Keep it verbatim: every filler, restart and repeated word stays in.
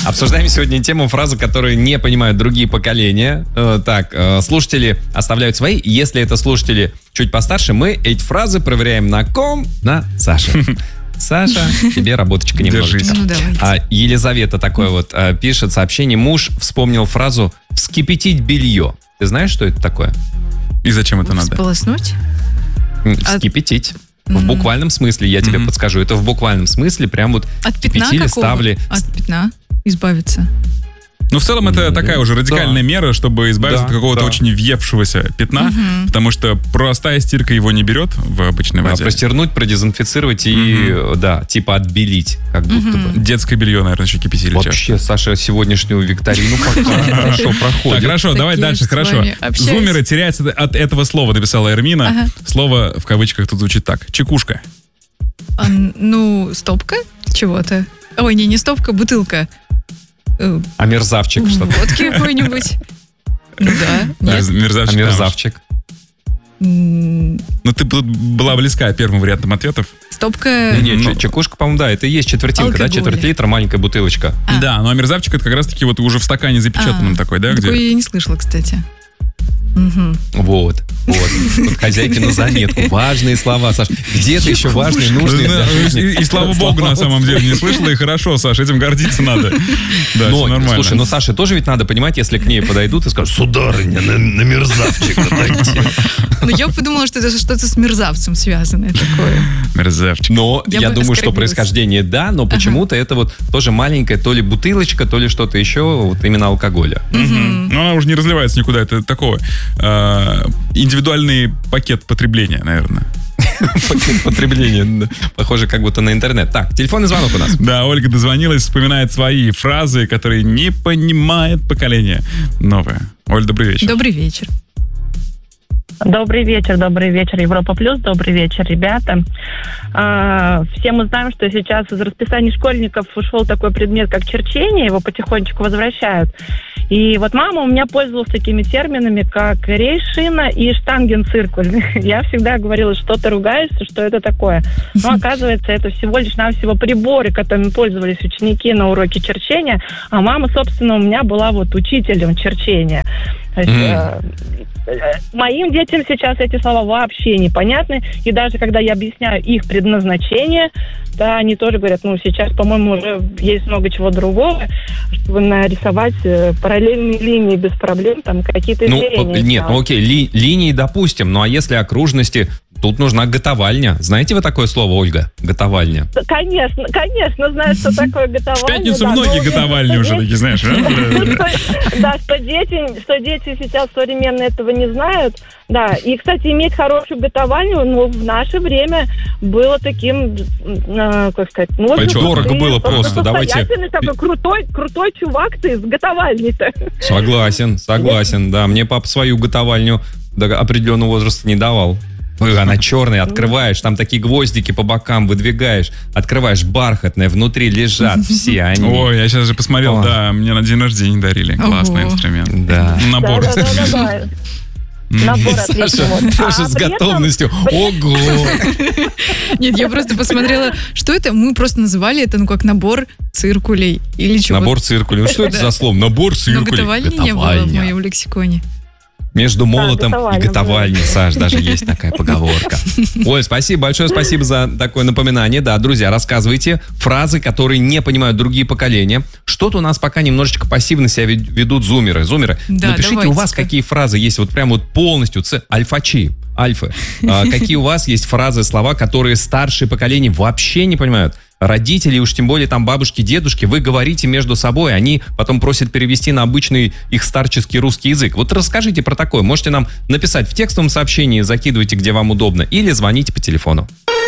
Обсуждаем сегодня тему фразы, которые не понимают другие поколения. Так, слушатели оставляют свои. Если это слушатели чуть постарше, мы эти фразы проверяем на ком? На Саше. Саша, тебе работочка немножечко. Ну, а Елизавета такое вот а, пишет сообщение. Муж вспомнил фразу «вскипятить белье». Ты знаешь, что это такое? И зачем это надо? Сполоснуть? Вскипятить. В буквальном смысле, я тебе mm-hmm. подскажу. Это в буквальном смысле прям вот от пятна кипятили, какого? ставили. От пятна избавиться. Ну, в целом, это mm-hmm. такая уже радикальная да. мера, чтобы избавиться да, от какого-то да. очень въевшегося пятна, mm-hmm. потому что простая стирка его не берет в обычной воде. А простернуть, продезинфицировать и, mm-hmm. да, типа отбелить, как будто mm-hmm. бы. Детское белье, наверное, еще кипятили Вообще, часто. Саша, сегодняшнюю викторину хорошо проходит. Так, хорошо, давай дальше, хорошо. Зумеры теряются от этого слова, написала Эрмина. Слово, в кавычках, тут звучит так. Чекушка. Ну, стопка чего-то. Ой, не, не стопка, бутылка. А мерзавчик что-то? Водки какой-нибудь. Ну да. Нет? А мерзавчик. А мерзавчик. Ну, ты была близка первым вариантом ответов. Стопка... Не, не, ну, чекушка, по-моему, да, это и есть четвертинка, алкоголя. Да, четверть литра, маленькая бутылочка. А. Да, ну а мерзавчик это как раз-таки вот уже в стакане запечатанном а. такой, да? Такой где... я не слышала, кстати. Угу. Вот, вот. Вот хозяйки на заметку. Важные слова, Саш. Где-то еще важные, нужные для жизни. И, и слава богу, на самом деле, не слышала, и хорошо, Саш, этим гордиться надо. Да, но, нормально. Слушай, ну Саше тоже ведь надо понимать, если к ней подойдут и скажут: сударыня, на, на мерзавчика дайте. Ну, я подумала, что это что-то с мерзавцем связанное такое. Мерзавчик. Но я, я думаю, что происхождение да, но почему-то ага. это вот тоже маленькая то ли бутылочка, то ли что-то еще, вот именно алкоголя. Угу. Но она уже не разливается никуда, это такое. Индивидуальный пакет потребления, наверное. Пакет потребления. Похоже, как будто на интернет. Так, телефонный звонок у нас. Да, Ольга дозвонилась, вспоминает свои фразы, которые не понимает поколение новое. Оль, добрый вечер. Добрый вечер. Добрый вечер, добрый вечер, Европа Плюс, добрый вечер, ребята. А, все мы знаем, что сейчас из расписания школьников ушел такой предмет, как черчение, его потихонечку возвращают. И вот мама у меня пользовалась такими терминами, как рейшина и штангенциркуль. Я всегда говорила, что ты ругаешься, что это такое. Но оказывается, это всего лишь навсего приборы, которыми пользовались ученики на уроке черчения. А мама, собственно, у меня была вот учителем черчения. То есть, mm. э, моим детям сейчас эти слова вообще непонятны. И даже когда я объясняю их предназначение, да, они тоже говорят, ну, сейчас, по-моему, уже есть много чего другого, чтобы нарисовать параллельные линии без проблем, там какие-то измерения. Ну, нет, ну окей, ли, линии допустим, ну а если окружности, тут нужна готовальня. Знаете вы такое слово, Ольга? Готовальня. Конечно, конечно, знаю, что такое готовальня. В пятницу да, многие готовальни уже такие, знаешь, да, что дети, что дети сейчас современно этого не знают. Да, и, кстати, иметь хорошую готовальню, ну, в наше время было таким, э, как сказать, ну, дорого было просто, давайте. Такой крутой, крутой чувак ты с готовальней-то. Согласен, согласен, да. Мне папа свою готовальню до определенного возраста не давал. Она черная, открываешь, там такие гвоздики по бокам выдвигаешь, открываешь, бархатная, внутри лежат все они. Ой, я сейчас же посмотрел, О. да, мне на день рождения дарили. Классный Ого. инструмент. Да. Набор да, да, инструментов. Да, да, да. Набор Саша тоже а с готовностью. Этом... Ого! Нет, я просто посмотрела, что это. Мы просто называли это, ну, как набор циркулей. Или чего. Набор циркулей. Ну, что это за слово? Набор циркулей. Но готовальни не было в моем лексиконе. Между молотом да, и готовальней, Саш, даже есть такая поговорка. Ой, спасибо, большое спасибо за такое напоминание. Да, друзья, рассказывайте фразы, которые не понимают другие поколения. Что-то у нас пока немножечко пассивно себя ведут зумеры. Зумеры, да, напишите у вас, какие фразы есть, вот прям вот полностью, ц... альфачи, альфы. А, какие у вас есть фразы, слова, которые старшие поколения вообще не понимают. Родители, уж тем более там бабушки, дедушки, вы говорите между собой, они потом просят перевести на обычный их старческий русский язык. Вот расскажите про такое. Можете нам написать в текстовом сообщении, закидывайте, где вам удобно, или звоните по телефону.